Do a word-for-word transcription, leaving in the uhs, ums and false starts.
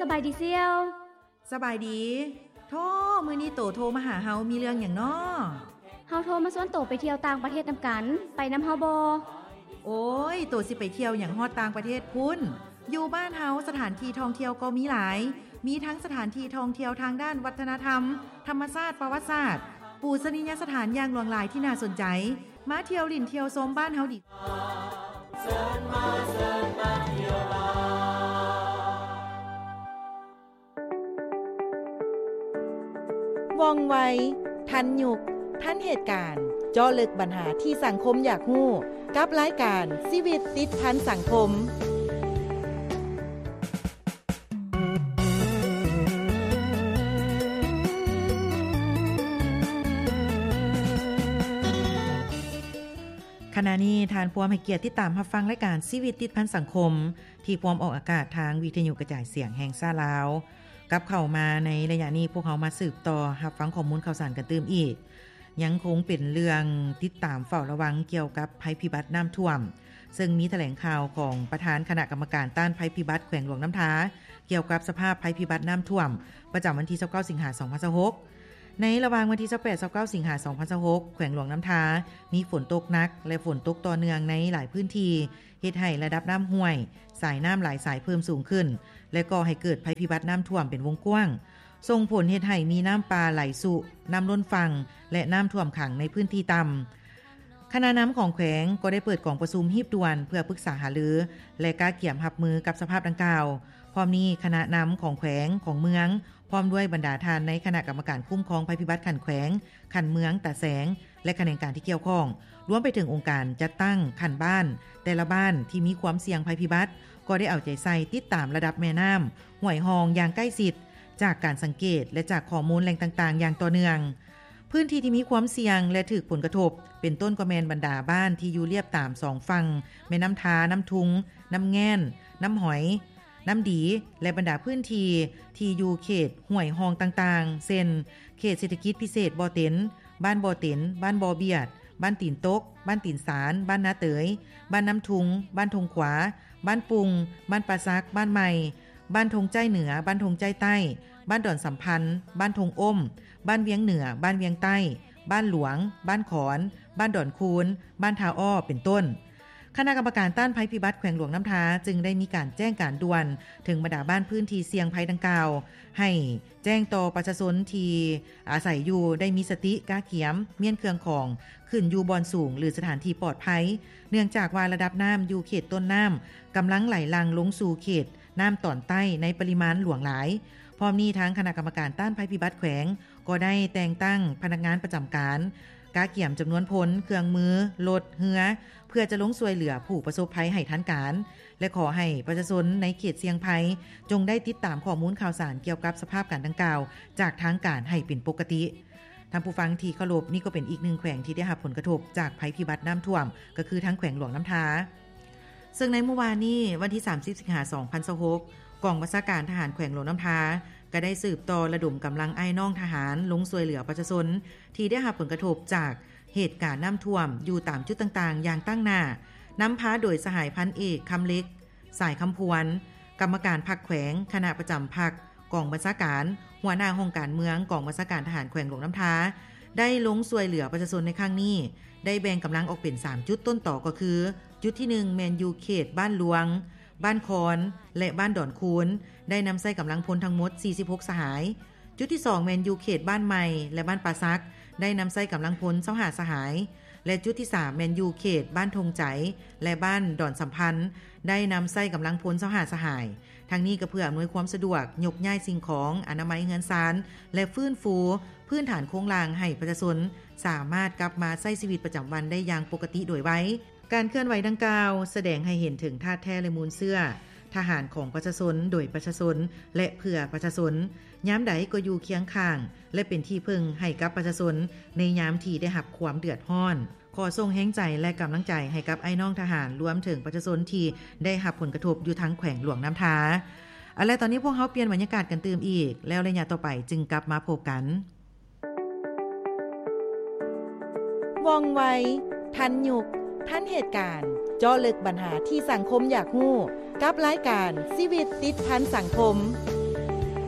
บายดีเสี่ยวสบายดีโธ่มื้อนี้โตโทรมาหาเฮามีเรื่องหยังน้อเฮาโทรมาชวนโตไปเที่ยวต่างประเทศนํากันไปนําเฮาบ่โอ้ยโตสิไปเที่ยวหยังฮอดต่างประเทศพุ่นอยู่บ้านเฮาสถานที่ท่องเที่ยวก็มีหลายมีทั้งสถานที่ท่องเที่ยวทางด้านวัฒนธรรมธรรมชาติประวัติศาสตร์ปูชนียสถานอย่างหลากหลายที่น่าสนใจมาเที่ยวลิ่นเที่ยวชมบ้านเฮาดิเชิญมาเชิญมาเที่ยวลาว่องไวทันยุคทันเหตุการณ์เจาะลึกปัญหาที่สังคมอยากรู้กับรายการชีวิตติดพันสังคมขณะนี้ทานพวมให้เกียรติติดตามรับฟังรายการชีวิตติดพันสังคมที่พวมออกอากาศทางวิทยุกระจายเสียงแห่งชาติลาวกับเข้ามาในระยะนี้พวกเขามาสืบต่อรับฟังข้อมูลข่าวสารกันตื่มอีกยังคงเป็นเรื่องติดตามเฝ้าระวังเกี่ยวกับภัยพิบัติน้ำท่วมซึ่งมีแถลงข่าวของประธานคณะกรรมการต้านภัยพิบัติแขวงหลวงน้ำท้าเกี่ยวกับสภาพภัยพิบัติน้ำท่วมประจำวันที่ยี่สิบเก้าสิงหาคมสองพันยี่สิบหกในระหว่างวันที่ยี่สิบแปด ยี่สิบเก้าสิงหาคมสองพันยี่สิบหกแขวงหลวงน้ำท้ามีฝนตกหนักและฝนตกต่อเนื่องในหลายพื้นที่เฮ็ดให้ระดับน้ำห้วยสายน้ำหลายสายเพิ่มสูงขึ้นและก่อให้เกิดภัยพิบัติน้ำท่วมเป็นวงกว้างส่งผลเฮ็ดให้มีน้ำป่าไหลสู่น้ำล้นฝั่งและน้ำท่วมขังในพื้นที่ต่ำคณะน้ำของแขวงก็ได้เปิดกองประชุมฮีบด่วนเพื่อปรึกษาหารือและกาเกี่ยมรับมือกับสภาพดังกล่าวพร้อมนี้คณะน้ำของแขวงของเมืองพร้อมด้วยบรรดาทานในคณะกรรมการคุ้มครองภัยพิบัติขันแขวงขันเมืองตาแสงและคณะกรรมการที่เกี่ยวข้องรวมไปถึงองค์การจัดตั้งขันบ้านแต่ละบ้านที่มีความเสี่ยงภัยพิบัติก็ได้เอาใจใส่ติดตามระดับแม่น้ำห้วยหองอย่างใกล้ชิดจากการสังเกตและจากข้อมูลแหล่งต่างๆอย่างต่อเนื่องพื้นที่ที่มีความเสี่ยงและถูกผลกระทบเป็นต้นก็แม่นบรรดาบ้านที่อยู่เรียบตามสองฝั่งแม่น้ำทาน้ำทุงน้ำแง่นน้ำหอยน้ำดีและบรรดาพื้นที่ที่อยู่เขตห้วยหองต่างๆเช่นเขตเศรษฐกิจพิเศษบ่อเต็นบ้านบ่อเต็นบ้านบ่อเบียดบ้านตีนตกบ้านตีนสารบ้านนาเตยบ้านน้ำทุงบ้านทงขวาบ้านปุงบ้านปาซักบ้านใหม่บ้านทงใจเหนือบ้านทงใจใต้บ้านดอนสัมพันธ์บ้านทงอ้มบ้านเวียงเหนือบ้านเวียงใต้บ้านหลวงบ้านขอนบ้านดอนคูนบ้านทาอ้อเป็นต้นคณะกรรมการต้านภัยพิบัติแขวงหลวงน้ำท้าจึงได้มีการแจ้งการด่วนถึงบรรดาบ้านพื้นที่เสี่ยงภัยดังกล่าวให้แจ้งต่อประชาชนที่อาศัยอยู่ได้มีสติกาเขียมเมียนเครื่องของขึ้นอยู่บอนสูงหรือสถานที่ปลอดภัยเนื่องจากว่าระดับน้ำอยู่เขตต้นน้ำกำลังไหลหลั่งลงสู่เขตน้ำตอนใต้ในปริมาณหลวงหลายพร้อมนี้ทั้งคณะกรรมการต้านภัยพิบัติแขวงก็ได้แต่งตั้งพนักงานประจำการกาเกี่ยมจำนวนพลเครื่องมือรถเรือเพื่อจะลงช่วยเหลือผู้ประสบภัยให้ทันการและขอให้ประชาชนในเขตเสี่ยงภัยจงได้ติดตามข้อมูลข่าวสารเกี่ยวกับสภาพการดังกล่าวจากทางการให้เป็นปกติท่านผู้ฟังที่เคารพนี่ก็เป็นอีกหนึ่งแขวงที่ได้รับผลกระทบจากภัยพิบัติน้ำท่วมก็คือทั้งแขวงหลวงน้ำท้าซึ่งในเมื่อวานนี้วันที่สามสิบสิงหาคมสองพันยี่สิบหกกองบัญชาการทหารแขวงหลวงน้ำท้าก็ได้สืบต่อระดมกำลังไอ้น้องทหารลงช่วยเหลือประชาชนที่ได้รับผลกระทบจากเหตุการณ์น้ำท่วมอยู่ตามจุดต่างๆอย่างตั้งหน้านำพาโดยสหายพันเอกคำเล็กสายคำพวนกรรมการพรรคแขวงคณะประจำพรรคกองบัญชาการหัวหน้าห้องการเมืองกองบัญชาการทหารแขวงหลวงน้ำท้าได้ลงช่วยเหลือประชาชนในครั้งนี้ได้แบ่งกำลังออกเป็นสามจุดต้นต่อก็คือจุดที่หนึ่งแมนยูเขตบ้านหลวงบ้านคอนและบ้านดอนคูนได้นำใส่กำลังพลทั้งหมดสี่สิบหกสหายจุดที่สองแมนยูเขตบ้านใหม่และบ้านปาซักได้นำใส่กำลังพลยี่สิบห้าสหายและจุดที่สามแมนยูเขตบ้านทงใจและบ้านดอนสัมพันธ์ได้นำใส่กำลังพลยี่สิบห้าสหายทั้งนี้ก็เพื่ออำนวยความสะดวกยกย้ายสิ่งของอนามัยเงินซานและฟื้นฟูพื้นฐานโครงสร้างให้ประชาชนสามารถกลับมาใช้ชีวิตประจำวันได้อย่างปกติโดยไว้การเคลื่อนไหวดังกล่าวแสดงให้เห็นถึงท่าแท้และมูลเชื่อทหารของประชาชนโดยประชาชนและเพื่อประชาชนยามใดก็อยู่เคียงข้างและเป็นที่พึ่งให้กับประชาชนในยามที่ได้รับความเดือดร้อนขอส่งแรงใจและกำลังใจให้กับไอ้น้องทหารรวมถึงประชาชนที่ได้รับผลกระทบอยู่ทั้งแขวงหลวงน้ำท้าเอาล่ะตอนนี้พวกเขาเปลี่ยนบรรยากาศกันตื่มอีกแล้วระยะต่อไปจึงกลับมาพบกันว่องไวทันยุคทันเหตุการณ์เจาะลึกปัญหาที่สังคมอยากรู้กับรายการชีวิตติดพันสังคม